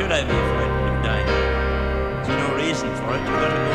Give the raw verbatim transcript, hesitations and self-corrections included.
would I be frightened of dying? There's no reason for it. You've got to